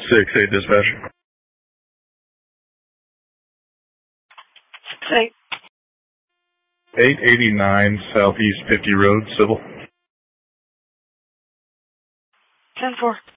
6-8 dispatch. 6-8. 889 Southeast 50 Road, civil. 10-4.